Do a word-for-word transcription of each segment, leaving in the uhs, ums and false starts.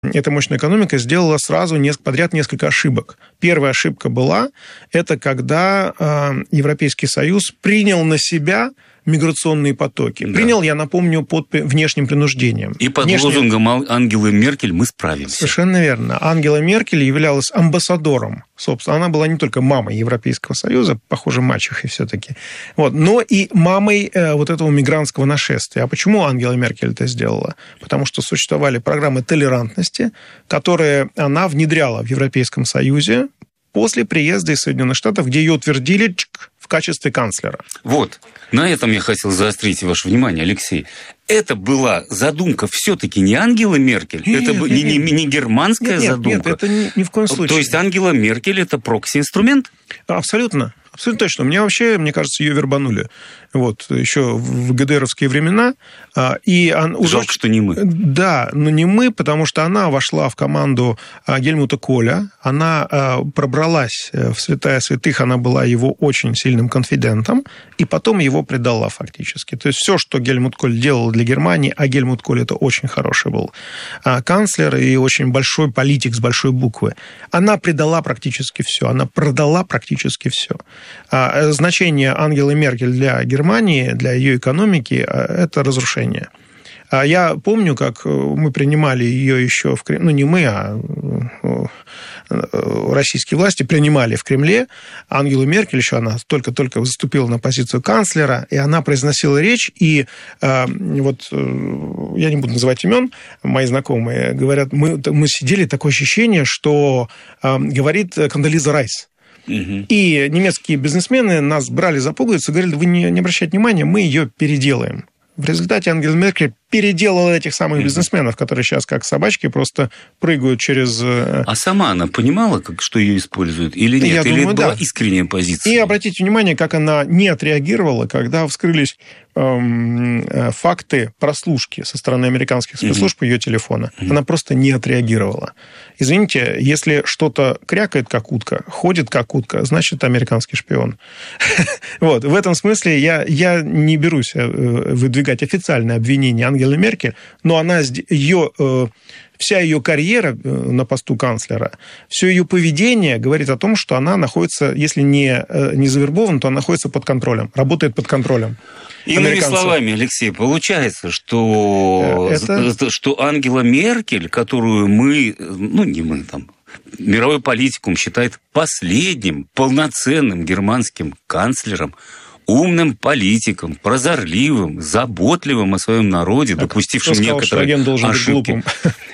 эта мощная экономика сделала сразу несколько, подряд несколько ошибок. Первая ошибка была, это когда э, Европейский Союз принял на себя миграционные потоки. Да. Принял, я напомню, под внешним принуждением. И под Внешне... лозунгом Ангелы Меркель мы справимся. Совершенно верно. Ангела Меркель являлась амбассадором. Собственно, она была не только мамой Европейского Союза, похоже, мачехой все-таки, вот, но и мамой э, вот этого мигрантского нашествия. А почему Ангела Меркель это сделала? Потому что существовали программы толерантности, которые она внедряла в Европейском Союзе после приезда из Соединенных Штатов, где ее утвердили в качестве канцлера. Вот, на этом я хотел заострить ваше внимание, Алексей. Это была задумка все-таки не Ангелы Меркель, нет, это нет, не, нет. Не, не германская нет, задумка. Нет, это ни, ни в коем случае. То есть Ангела Меркель – это прокси-инструмент? Абсолютно. Абсолютно точно. Мне вообще, мне кажется, ее вербанули. Вот, еще в ГДРовские времена. И он уже... Жалко, что не мы. Да, но не мы, потому что она вошла в команду Гельмута Коля. Она пробралась в святая святых, она была его очень сильным конфидентом, и потом его предала фактически. То есть все, что Гельмут Коль делал для Германии, а Гельмут Коль это очень хороший был канцлер и очень большой политик с большой буквы, она предала практически все. Она продала практически все. Значение Ангелы Меркель для Германии, для ее экономики, это разрушение. Я помню, как мы принимали ее еще в Кремле, ну, не мы, а российские власти принимали в Кремле Ангелу Меркель, еще она только-только заступила на позицию канцлера, и она произносила речь, и э, вот я не буду называть имен, мои знакомые говорят, мы, мы сидели, такое ощущение, что э, говорит Кондолиза Райс. Угу. И немецкие бизнесмены нас брали за пуговицу и говорили, вы не, не обращайте внимания, мы ее переделаем. В результате Ангела Меркель переделала этих самых бизнесменов, которые сейчас как собачки просто прыгают через... А сама она понимала, как, что ее используют или нет? Я или думаю, это была да. искренняя позиция? И обратите внимание, как она не отреагировала, когда вскрылись эм, факты прослушки со стороны американских спецслужб mm-hmm. ее телефона. Mm-hmm. Она просто не отреагировала. Извините, если что-то крякает, как утка, ходит, как утка, значит, это американский шпион. Вот, в этом смысле я, я не берусь выдвигать официальное обвинение Ангелы Меркель, но она, ее, вся ее карьера на посту канцлера, все ее поведение говорит о том, что она находится, если не, не завербована, то она находится под контролем, работает под контролем. Иными словами, Алексей, получается, что, это... что Ангела Меркель, которую мы, ну не мы, там, мировой политикум считает последним полноценным германским канцлером, умным политиком, прозорливым, заботливым о своем народе, так, допустившим сказал, некоторые что ошибки.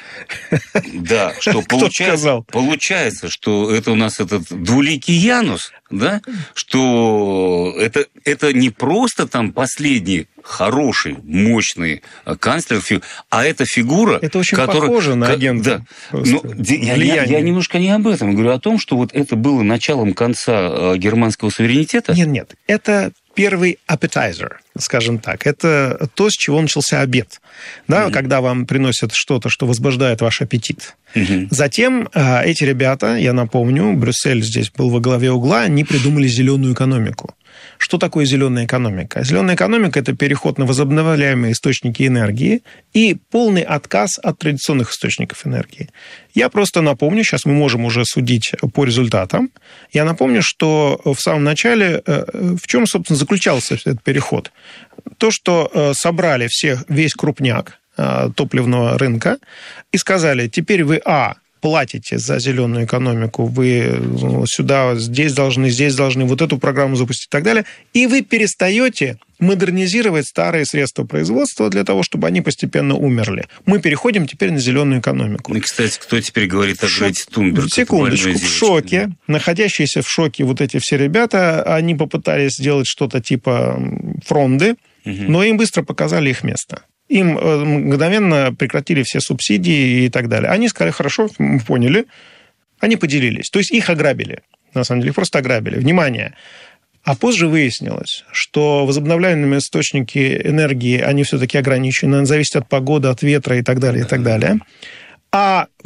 Да, что получается, получается, что это у нас этот двуликий Янус, да, что это, это не просто там последний хороший, мощный канцлер, а это фигура... Это очень которая, похоже на агента. Да, но я, я, я немножко не об этом говорю, о том, что вот это было началом конца германского суверенитета. Нет, нет, это... Первый appetizer, скажем так, это то, с чего начался обед, да, mm-hmm. когда вам приносят что-то, что возбуждает ваш аппетит. Mm-hmm. Затем э, эти ребята, я напомню, Брюссель здесь был во главе угла, они придумали зеленую экономику. Что такое зеленая экономика? Зеленая экономика – это переход на возобновляемые источники энергии и полный отказ от традиционных источников энергии. Я просто напомню, сейчас мы можем уже судить по результатам, я напомню, что в самом начале, в чем, собственно, заключался этот переход? То, что собрали всех, весь крупняк топливного рынка и сказали, теперь вы, а, платите за зеленую экономику, вы сюда, здесь должны, здесь должны вот эту программу запустить и так далее, и вы перестаете модернизировать старые средства производства для того, чтобы они постепенно умерли. Мы переходим теперь на зеленую экономику. Ну, кстати, кто теперь говорит о Грете Тунберг? Секундочку, в шоке, находящиеся в шоке вот эти все ребята, они попытались сделать что-то типа фронды, угу. но им быстро показали их место. Им мгновенно прекратили все субсидии и так далее. Они сказали, хорошо, мы поняли. Они поделились. То есть их ограбили. На самом деле, их просто ограбили. Внимание! А позже выяснилось, что возобновляемые источники энергии, они все-таки ограничены, зависят от погоды, от ветра и так далее, и так далее. А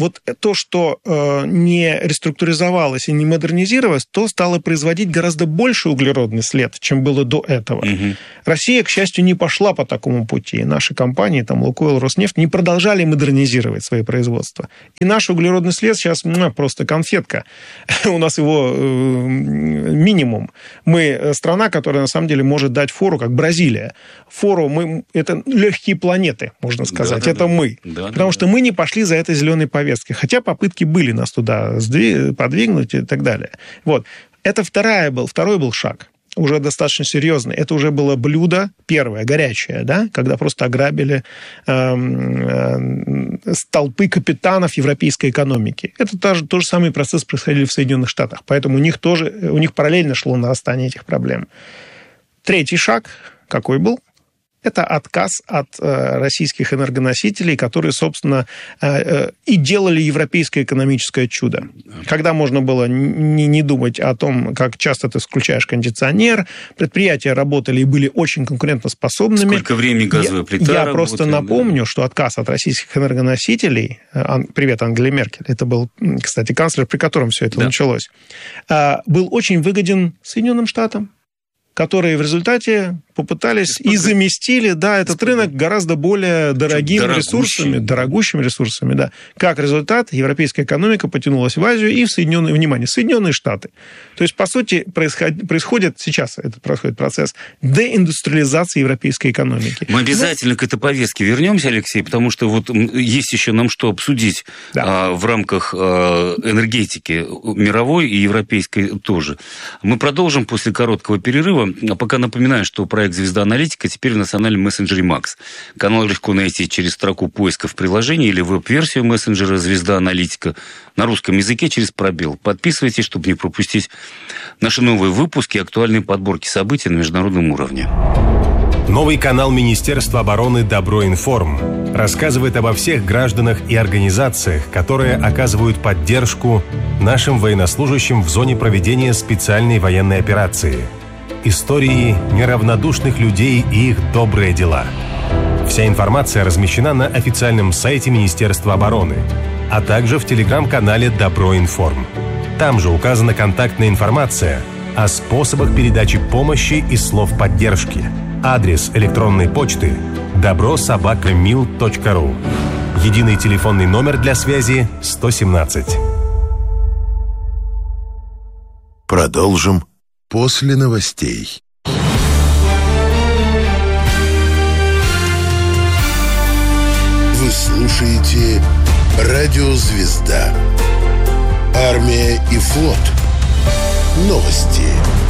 вот то, что э, не реструктуризовалось и не модернизировалось, то стало производить гораздо больше углеродный след, чем было до этого. Угу. Россия, к счастью, не пошла по такому пути. Наши компании, там, Лукойл, Роснефть, не продолжали модернизировать свои производства. И наш углеродный след сейчас ну, просто конфетка. У нас его э, минимум. Мы страна, которая, на самом деле, может дать фору, как Бразилия. Фору мы... Это легкие планеты, можно сказать. Да, да, это да. мы. Да, Потому да, что да. мы не пошли за этой зеленой повестки. Хотя попытки были нас туда подвигнуть и так далее. Вот. Это вторая был, второй был шаг. Уже достаточно серьезный. Это уже было блюдо первое, горячее, да, когда просто ограбили э, э, столпы капитанов европейской экономики. Это тоже, тот же самый процесс происходил в Соединенных Штатах. Поэтому у них тоже, у них параллельно шло нарастание этих проблем. Третий шаг какой был? Это отказ от э, российских энергоносителей, которые, собственно, э, э, и делали европейское экономическое чудо. Когда можно было не, не думать о том, как часто ты включаешь кондиционер, предприятия работали и были очень конкурентоспособными. Сколько времени газовая плита Я работает, просто напомню, да. что отказ от российских энергоносителей, э, привет, Ангеле Меркель, это был, кстати, канцлер, при котором все это да. началось, э, был очень выгоден Соединенным Штатам, которые в результате попытались и заместили, да, этот рынок гораздо более дорогими ресурсами, дорогущими ресурсами, да. Как результат, европейская экономика потянулась в Азию и в Соединенные, внимание, Соединенные Штаты. То есть, по сути, происходит, происходит сейчас этот происходит процесс деиндустриализации европейской экономики. Мы обязательно Но... к этой повестке вернемся, Алексей, потому что вот есть еще нам что обсудить да. а, в рамках а, энергетики мировой и европейской тоже. Мы продолжим после короткого перерыва. А пока напоминаю, что проект «Звезда Аналитика» теперь в национальном мессенджере Макс. Канал легко найти через строку поиска в приложении или веб-версию мессенджера «Звезда Аналитика» на русском языке через пробел. Подписывайтесь, чтобы не пропустить наши новые выпуски и актуальные подборки событий на международном уровне. Новый канал Министерства обороны «Доброинформ» рассказывает обо всех гражданах и организациях, которые оказывают поддержку нашим военнослужащим в зоне проведения специальной военной операции. Истории неравнодушных людей и их добрые дела. Вся информация размещена на официальном сайте Министерства обороны, а также в телеграм-канале «Доброинформ». Там же указана контактная информация о способах передачи помощи и слов поддержки. Адрес электронной почты добро собака мил точка ру. Единый телефонный номер для связи сто семнадцать. Продолжим после новостей. Вы слушаете «Радио Звезда». Армия и флот. Новости.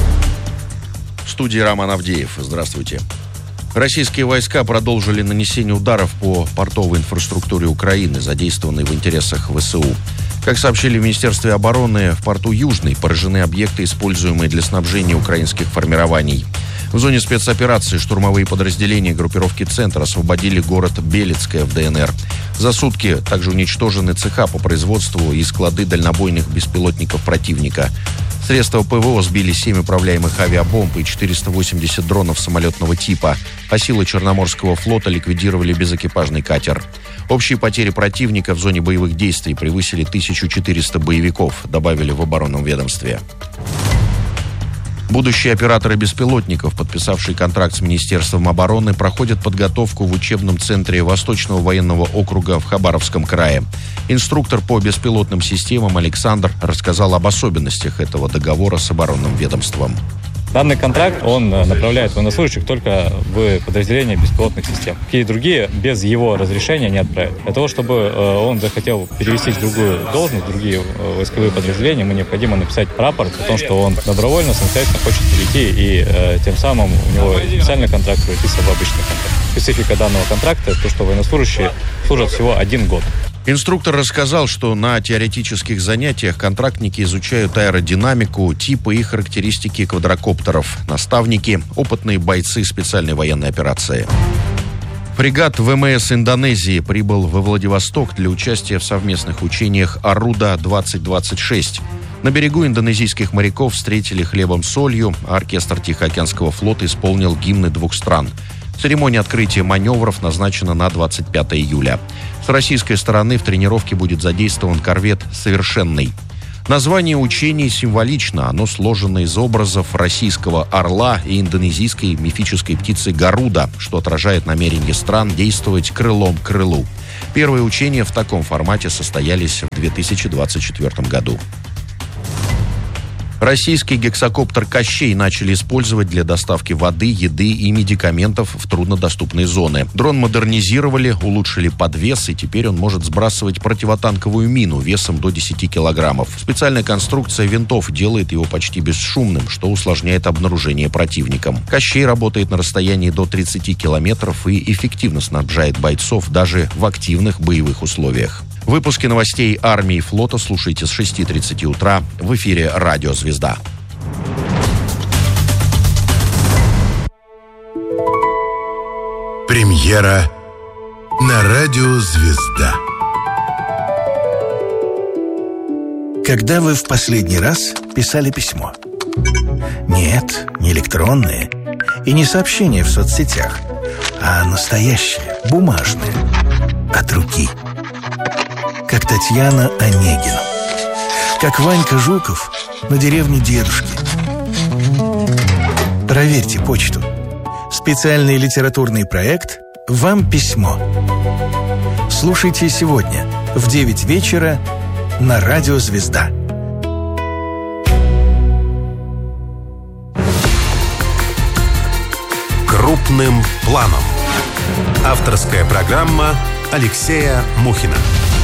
В студии Роман Авдеев. Здравствуйте. Российские войска продолжили нанесение ударов по портовой инфраструктуре Украины, задействованной в интересах ВСУ. Как сообщили в Министерстве обороны, в порту Южный поражены объекты, используемые для снабжения украинских формирований. В зоне спецоперации штурмовые подразделения группировки «Центр» освободили город Белецкое в ДНР. За сутки также уничтожены цеха по производству и склады дальнобойных беспилотников противника. Средства ПВО сбили семь управляемых авиабомб и четыреста восемьдесят дронов самолетного типа, а силы Черноморского флота ликвидировали безэкипажный катер. Общие потери противника в зоне боевых действий превысили тысячу четыреста боевиков, добавили в оборонном ведомстве. Будущие операторы беспилотников, подписавшие контракт с Министерством обороны, проходят подготовку в учебном центре Восточного военного округа в Хабаровском крае. Инструктор по беспилотным системам Александр рассказал об особенностях этого договора с оборонным ведомством. Данный контракт, он направляет военнослужащих только в подразделение беспилотных систем. Какие другие без его разрешения не отправят. Для того, чтобы он захотел перевестись в другую должность, в другие войсковые подразделения, ему необходимо написать рапорт о том, что он добровольно, самостоятельно хочет перейти, и э, тем самым у него специальный контракт превратится в обычный контракт. Специфика данного контракта – то, что военнослужащие служат всего один год. Инструктор рассказал, что на теоретических занятиях контрактники изучают аэродинамику, типы и характеристики квадрокоптеров. Наставники – опытные бойцы специальной военной операции. Фрегат ВМС Индонезии прибыл во Владивосток для участия в совместных учениях «Аруда-двадцать двадцать шесть». На берегу индонезийских моряков встретили хлебом-солью, а оркестр Тихоокеанского флота исполнил гимны двух стран. Церемония открытия маневров назначена на двадцать пятое июля. С российской стороны в тренировке будет задействован корвет «Совершенный». Название учений символично. Оно сложено из образов российского орла и индонезийской мифической птицы Гаруда, что отражает намерение стран действовать крылом к крылу. Первые учения в таком формате состоялись в две тысячи двадцать четвёртом году. Российский гексакоптер «Кощей» начали использовать для доставки воды, еды и медикаментов в труднодоступные зоны. Дрон модернизировали, улучшили подвес, и теперь он может сбрасывать противотанковую мину весом до десяти килограммов. Специальная конструкция винтов делает его почти бесшумным, что усложняет обнаружение противником. «Кощей» работает на расстоянии до тридцати километров и эффективно снабжает бойцов даже в активных боевых условиях. Выпуски новостей армии и флота слушайте с шести тридцати утра в эфире «Радио Звезда». Премьера на «Радио Звезда». Когда вы в последний раз писали письмо? Нет, не электронное и не сообщение в соцсетях, а настоящее, бумажное, от руки. Как Татьяна Онегина. Как Ванька Жуков на деревне дедушки. Проверьте почту. Специальный литературный проект «Вам письмо». Слушайте сегодня в девять вечера на «Радио Звезда». Крупным планом. Авторская программа Алексея Мухина.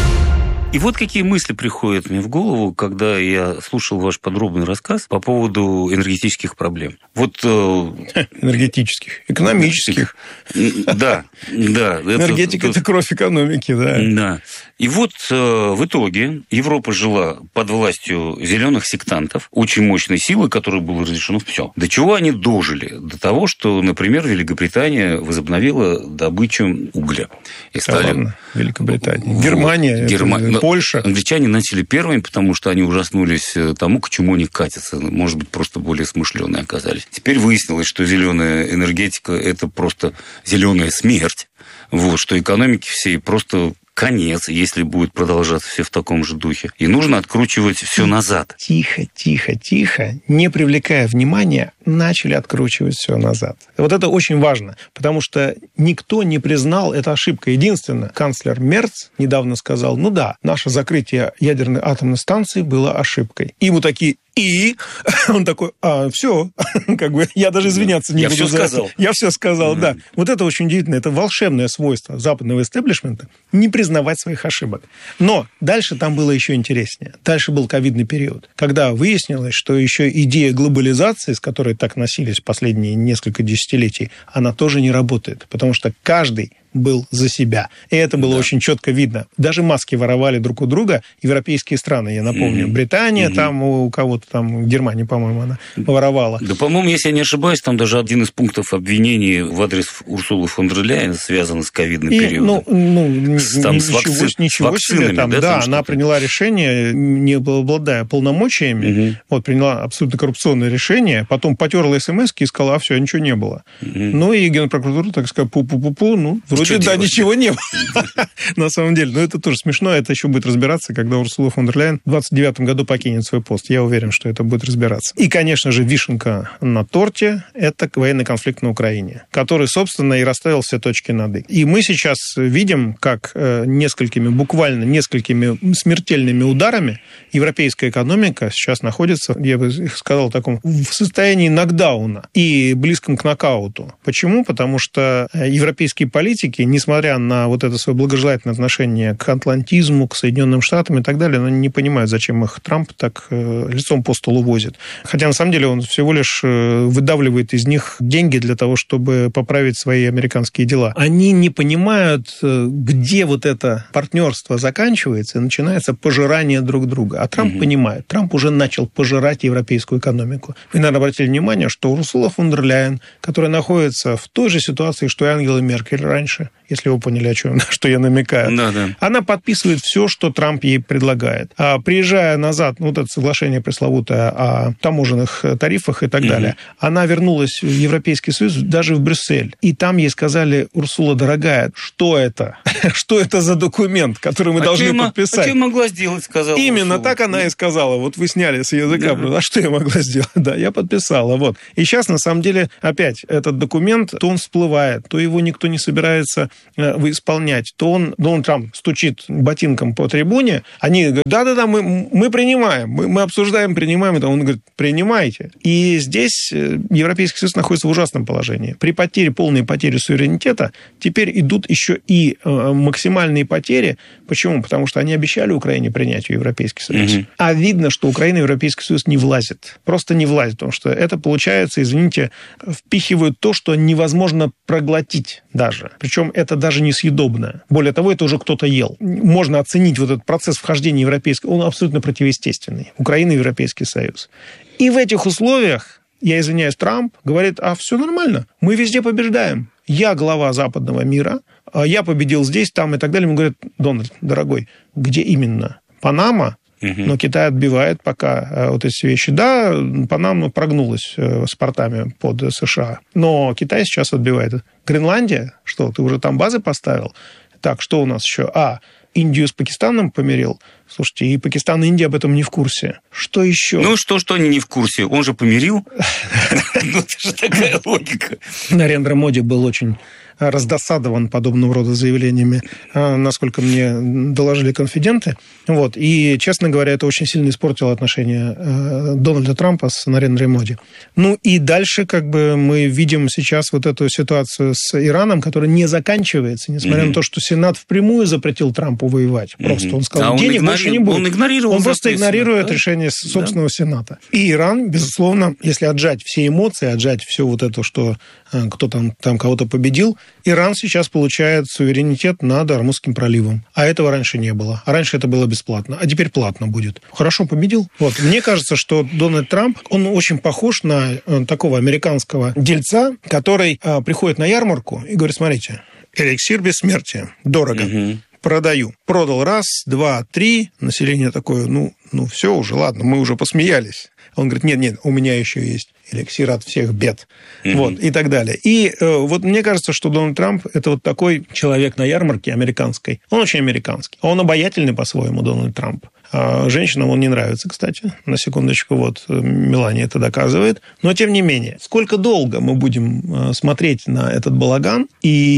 И вот какие мысли приходят мне в голову, когда я слушал ваш подробный рассказ по поводу энергетических проблем. Вот энергетических, экономических. Да, да. Энергетика – это кровь экономики, да. Да. И вот в итоге Европа жила под властью зеленых сектантов, очень мощной силы, которой было разрешено все. До чего они дожили? До того, что, например, Великобритания возобновила добычу угля. И стали... Да ладно, Великобритания. Германия, Германия. Польша. Англичане начали первыми, потому что они ужаснулись тому, к чему они катятся. Может быть, просто более смышленые оказались. Теперь выяснилось, что зеленая энергетика – это просто зеленая смерть. Вот, что экономики всей просто конец, если будет продолжаться все в таком же духе. И нужно откручивать все назад. Тихо, тихо, тихо, не привлекая внимания, начали откручивать все назад. Вот это очень важно, потому что никто не признал это ошибкой. Единственное, канцлер Мерц недавно сказал, ну да, наше закрытие ядерной атомной станции было ошибкой. И ему такие... И он такой, а, все, как бы, я даже извиняться не я буду. Все сказал. Я все сказал, mm-hmm. да. Вот это очень удивительно, это волшебное свойство западного истеблишмента не признавать своих ошибок. Но дальше там было еще интереснее. Дальше был ковидный период, когда выяснилось, что еще идея глобализации, с которой так носились последние несколько десятилетий, она тоже не работает, потому что каждый был за себя. И это было да. очень четко видно. Даже маски воровали друг у друга европейские страны. Я напомню, mm-hmm. Британия, mm-hmm. там у кого-то там, Германия, по-моему, она воровала. Да, по-моему, если я не ошибаюсь, там даже один из пунктов обвинений в адрес Урсулы фон дер Ляйен связан с ковидным и, периодом. Ну, ну там, ничего, с вакци... ничего с себе. Там, да, да она приняла решение, не обладая полномочиями, mm-hmm. вот, приняла абсолютно коррупционное решение, потом потерла смс-ки и сказала, а все, ничего не было. Mm-hmm. Ну, и Генпрокуратура так сказала, пу-пу-пу-пу, ну, вроде Что да, делать? Ничего не было. На самом деле. Но это тоже смешно. Это еще будет разбираться, когда Урсула фон дер Ляйен в двадцать девятом году покинет свой пост. Я уверен, что это будет разбираться. И, конечно же, вишенка на торте – это военный конфликт на Украине, который, собственно, и расставил все точки над «и». И мы сейчас видим, как несколькими, буквально несколькими смертельными ударами европейская экономика сейчас находится, я бы сказал, в таком в состоянии нокдауна и близком к нокауту. Почему? Потому что европейские политики, несмотря на вот это свое благожелательное отношение к атлантизму, к Соединенным Штатам и так далее, но не понимают, зачем их Трамп так э, лицом по столу возит. Хотя, на самом деле, он всего лишь э, выдавливает из них деньги для того, чтобы поправить свои американские дела. Они не понимают, э, где вот это партнерство заканчивается и начинается пожирание друг друга. А Трамп угу. понимает. Трамп уже начал пожирать европейскую экономику. Вы, наверное, обратили внимание, что Урсула фон дер Ляйен, которая находится в той же ситуации, что и Ангела Меркель раньше, дальше, если вы поняли, о чем, на что я намекаю. Да, да. Она подписывает все, что Трамп ей предлагает. А приезжая назад, ну, вот это соглашение пресловутое о таможенных тарифах и так mm-hmm. далее, она вернулась в Европейский Союз, даже в Брюссель. И там ей сказали: Урсула, дорогая, что это? Что это за документ, который мы а должны чем, подписать? А что я могла сделать, сказала Именно Урсула. Так она и сказала. Вот вы сняли с языка. Да. А что я могла сделать? Да, я подписала. Вот. И сейчас, на самом деле, опять, этот документ, то он всплывает, то его никто не собирается э, исполнять, то он, Дональд Трамп стучит ботинком по трибуне, они говорят: да-да-да, мы, мы принимаем, мы, мы обсуждаем, принимаем это. Он говорит: принимайте. И здесь Европейский Союз находится в ужасном положении. При потере, полной потере суверенитета теперь идут еще и э, максимальные потери. Почему? Потому что они обещали Украине принять в Европейский Союз. Mm-hmm. А видно, что Украина в Европейский Союз не влазит. Просто не влазит, потому что это получается, извините, впихивают то, что невозможно проглотить даже. Причем это даже несъедобно. Более того, это уже кто-то ел. Можно оценить вот этот процесс вхождения в Европейский, он абсолютно противоестественный. Украина в Европейский Союз. И в этих условиях, я извиняюсь, Трамп говорит: а все нормально, мы везде побеждаем. Я глава западного мира, я победил здесь, там и так далее. Ему говорят: Дональд, дорогой, где именно? Панама? Но Китай отбивает пока вот эти вещи. Да, Панама прогнулась с портами под США, но Китай сейчас отбивает. Гренландия? Что, ты уже там базы поставил? Так, что у нас еще? А, Индию с Пакистаном помирил. Слушайте, и Пакистан, и Индия об этом не в курсе. Что еще? Ну, что, что они не в курсе? Он же помирил. Ну, это же такая логика. Нарендра Моди был очень раздосадован подобного рода заявлениями, насколько мне доложили конфиденты. Вот. И, честно говоря, это очень сильно испортило отношения Дональда Трампа с Нарендрой Моди. Ну и дальше как бы мы видим сейчас вот эту ситуацию с Ираном, которая не заканчивается, несмотря mm-hmm. на то, что Сенат впрямую запретил Трампу воевать. Просто mm-hmm. он сказал: а денег он больше не будет. Он игнорировал. Он просто игнорирует да? решение собственного да. Сената. И Иран, безусловно, если отжать все эмоции, отжать все вот это, что кто там, там кого-то победил, Иран сейчас получает суверенитет над Ормузским проливом. А этого раньше не было. А раньше это было бесплатно. А теперь платно будет. Хорошо, победил. Вот. Мне кажется, что Дональд Трамп, он очень похож на такого американского дельца, который а, приходит на ярмарку и говорит: смотрите, эликсир бессмертия. Дорого. Угу. Продаю. Продал раз, два, три. Население такое: ну, ну все уже, ладно, мы уже посмеялись. Он говорит: нет, нет, у меня еще есть эликсир от всех бед. Mm-hmm. Вот, и так далее. И э, вот мне кажется, что Дональд Трамп – это вот такой человек на ярмарке американской. Он очень американский. Он обаятельный по-своему, Дональд Трамп. А женщинам он не нравится, кстати. На секундочку, вот Мелания это доказывает. Но, тем не менее, сколько долго мы будем смотреть на этот балаган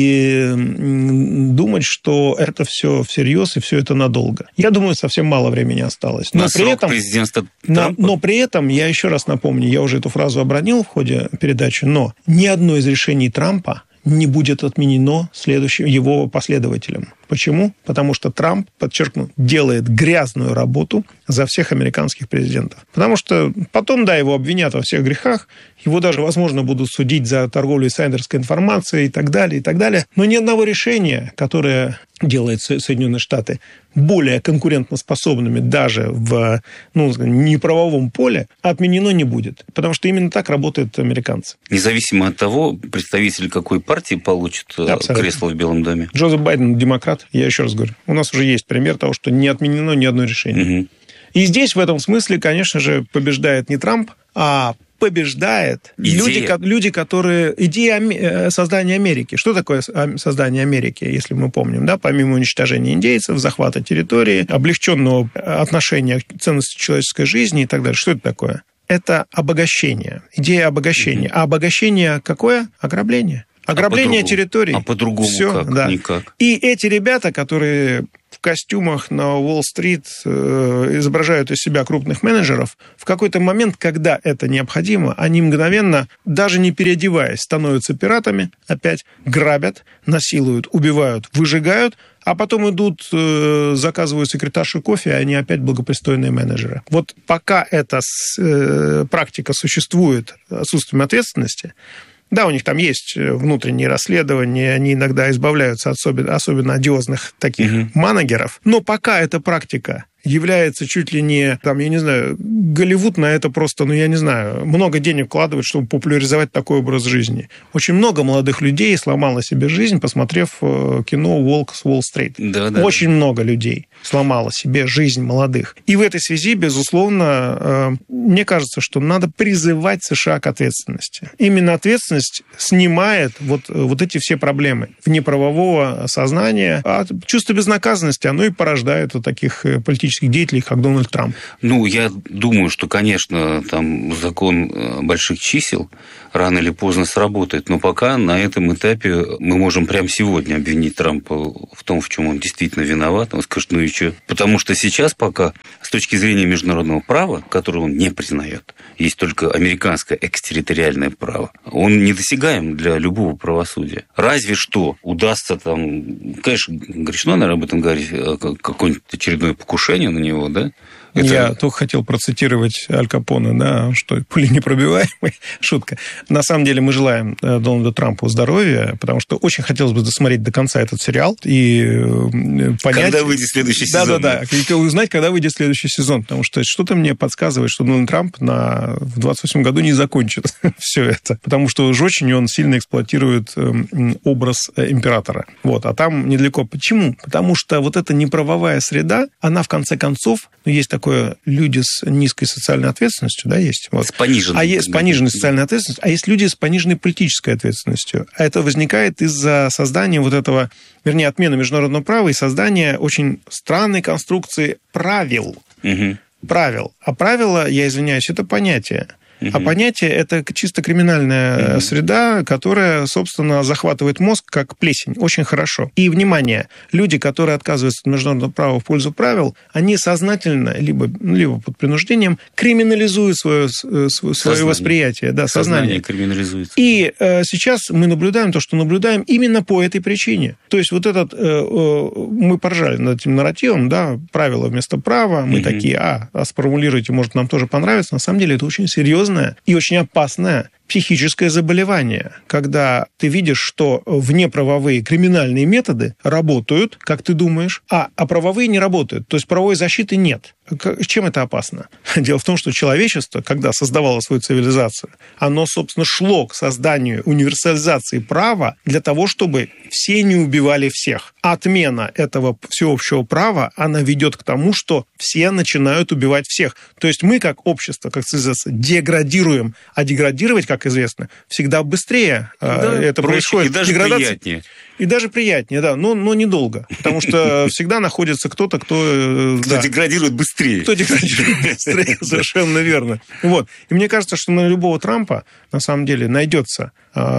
и думать, что это все всерьез и все это надолго? Я думаю, совсем мало времени осталось. Но на при этом, президентства но, но при этом, я еще раз напомню, я уже эту фразу обронил в ходе передачи, но ни одно из решений Трампа не будет отменено следующим его последователем. Почему? Потому что Трамп, подчеркну, делает грязную работу за всех американских президентов. Потому что потом, да, его обвинят во всех грехах, его даже, возможно, будут судить за торговлю инсайдерской информацией и так далее, и так далее. Но ни одного решения, которое делает Соединенные Штаты более конкурентоспособными даже в ну, неправовом поле, отменено не будет. Потому что именно так работают американцы. Независимо от того, представитель какой партии получит Абсолютно. Кресло в Белом доме. Джозеф Байден демократ, я еще раз говорю. У нас уже есть пример того, что не отменено ни одно решение. Угу. И здесь в этом смысле, конечно же, побеждает не Трамп, а побеждает люди, люди, которые... Идея создания Америки. Что такое создание Америки, если мы помним? Да? Помимо уничтожения индейцев, захвата территории, облегченного отношения к ценности человеческой жизни и так далее. Что это такое? Это обогащение. Идея обогащения. А обогащение какое? Ограбление. Ограбление а территорий. А по-другому Всё, как? Да. Никак. И эти ребята, которые в костюмах на Уолл-стрит э, изображают из себя крупных менеджеров, в какой-то момент, когда это необходимо, они мгновенно, даже не переодеваясь, становятся пиратами, опять грабят, насилуют, убивают, выжигают, а потом идут, э, заказывают секретарши кофе, и они опять благопристойные менеджеры. Вот пока эта э, практика существует отсутствием ответственности, да, у них там есть внутренние расследования, они иногда избавляются от особенно, особенно одиозных таких uh-huh. манагеров, но пока эта практика является чуть ли не, там, я не знаю, Голливуд на это просто, ну, я не знаю, много денег вкладывает, чтобы популяризовать такой образ жизни. Очень много молодых людей сломало себе жизнь, посмотрев кино «Волк с Уолл-стрит». Да, да, Очень да. много людей сломало себе жизнь молодых. И в этой связи, безусловно, мне кажется, что надо призывать США к ответственности. Именно ответственность снимает вот, вот эти все проблемы внеправового сознания, а чувство безнаказанности, оно и порождает вот таких политических деятелей, как Дональд Трамп. Ну, я думаю, что, конечно, там закон больших чисел рано или поздно сработает, но пока на этом этапе мы можем прямо сегодня обвинить Трампа в том, в чем он действительно виноват. Он скажет, ну и что? Потому что сейчас пока, с точки зрения международного права, которое он не признает, есть только американское экстерриториальное право, он недосягаем для любого правосудия. Разве что удастся там, конечно, грешно, наверное, об этом говорить, какое-нибудь очередное покушение на него, да? Это... Я только хотел процитировать Аль Капоне, да, что пули непробиваемые. Шутка. На самом деле мы желаем Дональду Трампу здоровья, потому что очень хотелось бы досмотреть до конца этот сериал и понять... Когда выйдет следующий сезон. Да-да-да. И узнать, когда выйдет следующий сезон. Потому что что-то мне подсказывает, что Дональд Трамп на... в двадцать восьмом году не закончит все это. Потому что уж очень он сильно эксплуатирует образ императора. Вот. А там недалеко. Почему? Потому что вот эта неправовая среда, она в конце концов... Ну, есть такое люди с низкой социальной ответственностью, да, есть. Вот. С пониженной. А есть с пониженной социальной ответственностью, а есть люди с пониженной политической ответственностью. А это возникает из-за создания вот этого, вернее, отмены международного права и создания очень странной конструкции правил. Угу. Правил. А правила, я извиняюсь, это понятие. Uh-huh. А понятие – это чисто криминальная uh-huh. среда, которая, собственно, захватывает мозг как плесень. Очень хорошо. И, внимание, люди, которые отказываются от международного права в пользу правил, они сознательно, либо, либо под принуждением, криминализуют свое, свое, свое восприятие. Да, сознание. Сознание криминализуется. И э, сейчас мы наблюдаем то, что наблюдаем именно по этой причине. То есть вот этот... Э, э, мы поржали над этим нарративом, да, правила вместо права. Мы uh-huh. такие, а, а сформулируйте, может, нам тоже понравится. На самом деле это очень серьезно и очень опасное психическое заболевание, когда ты видишь, что внеправовые криминальные методы работают, как ты думаешь, а, а правовые не работают. То есть правовой защиты нет. Чем это опасно? Дело в том, что человечество, когда создавало свою цивилизацию, оно, собственно, шло к созданию универсализации права для того, чтобы все не убивали всех. Отмена этого всеобщего права, она ведет к тому, что все начинают убивать всех. То есть мы, как общество, как цивилизация, деградируем, а деградировать, как как известно, всегда быстрее да, это происходит. И даже приятнее. И даже приятнее, да, но, но недолго. Потому что всегда находится кто-то, кто... Кто да, деградирует быстрее. Кто деградирует быстрее, совершенно верно. Вот. И мне кажется, что на любого Трампа, на самом деле, найдется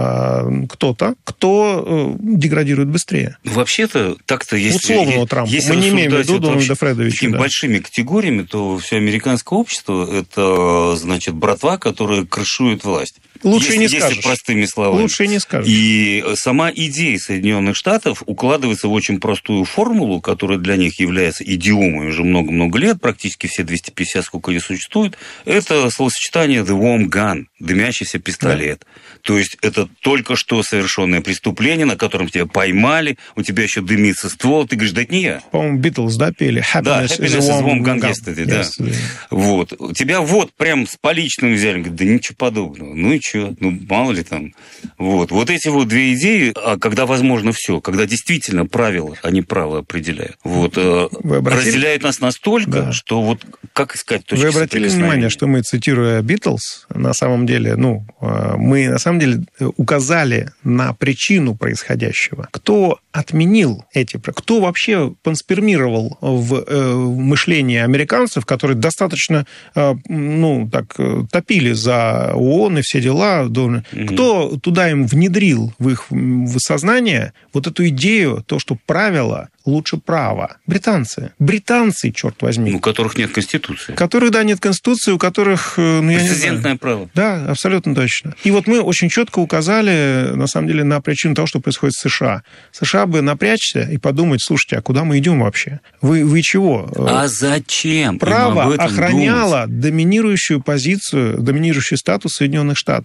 кто-то, кто деградирует быстрее. Вообще-то, так-то, если... Условного Трампа. Если мы не имеем в виду Дональда Фредовича. Такими да. большими категориями, то все американское общество – это, значит, братва, которая крышует власть. Лучше если, не если скажешь. простыми словами. Лучше не скажешь. И сама идея Соединенных Штатов укладывается в очень простую формулу, которая для них является идиомой уже много-много лет, практически все двести пятьдесят, сколько ее существует. Это словосочетание «the warm gun», дымящийся пистолет. Да. То есть это только что совершенное преступление, на котором тебя поймали, у тебя еще дымится ствол, ты говоришь, да это не я. По-моему, Битлз, да, пели? Happiness да, Happiness is a warm gun, gun yesterday, да. Yes. Вот. Тебя вот прям с поличным взяли, говорят, да ничего подобного. Ну и что? Ну, мало ли там. Вот. Вот эти вот две идеи, а когда возможно все, когда действительно правила, они право определяют, вот, разделяют нас настолько, да. что вот как искать точки соприкосновения. Вы обратили внимание, что мы, цитируя Битлз, на самом деле, ну, мы на самом деле указали на причину происходящего. Кто отменил эти... Кто вообще конспирировал в, в мышлении американцев, которые достаточно, ну, так, топили за ООН и все дела. Mm-hmm. Кто туда им внедрил в их в сознание вот эту идею, то, что правила лучше права? Британцы. Британцы, черт возьми. У которых нет Конституции. У которых, да, нет Конституции, у которых... Ну, я прецедентное право. Да, абсолютно точно. И вот мы очень четко указали, на самом деле, на причину того, что происходит в США. США бы напрячься и подумать, слушайте, а куда мы идем вообще? Вы, вы чего? А зачем? Право охраняло думать. доминирующую позицию, доминирующий статус Соединенных Штатов.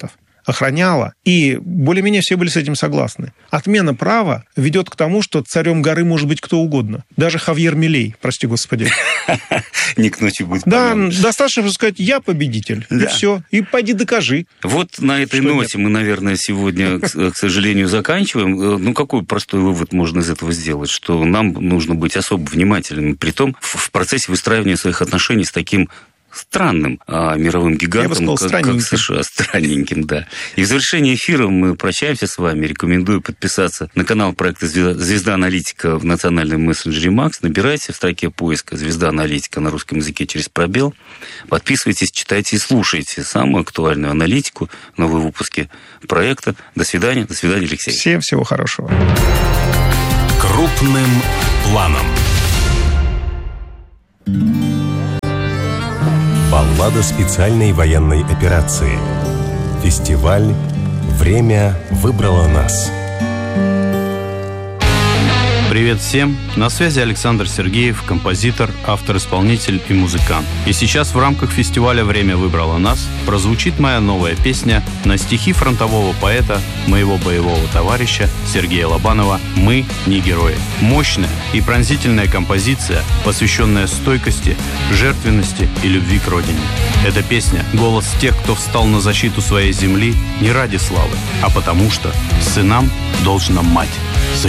охраняла, и более-менее все были с этим согласны. Отмена права ведет к тому, что царем горы может быть кто угодно. Даже Хавьер Милей, прости господи. Не к ночи будет. Да, достаточно сказать, я победитель, и все. И пойди докажи. Вот на этой ноте мы, наверное, сегодня, к сожалению, заканчиваем. Ну, какой простой вывод можно из этого сделать? Что нам нужно быть особо внимательными, притом в процессе выстраивания своих отношений с таким странным а, мировым гигантом, сказал, как, как США, странненьким, да. И в завершении эфира мы прощаемся с вами. Рекомендую подписаться на канал проекта «Звезда Аналитика» в национальном мессенджере Макс. Набирайте в строке поиска «Звезда Аналитика» на русском языке через пробел. Подписывайтесь, читайте и слушайте самую актуальную аналитику, новые выпуски проекта. До свидания. До свидания, Алексей. Всем всего хорошего. Крупным планом. Баллада специальной военной операции. Фестиваль «Время выбрало нас». Привет всем! На связи Александр Сергеев, композитор, автор-исполнитель и музыкант. И сейчас в рамках фестиваля «Время выбрало нас» прозвучит моя новая песня на стихи фронтового поэта, моего боевого товарища Сергея Лобанова «Мы не герои». Мощная и пронзительная композиция, посвященная стойкости, жертвенности и любви к родине. Эта песня — голос тех, кто встал на защиту своей земли не ради славы, а потому что сынам должна мать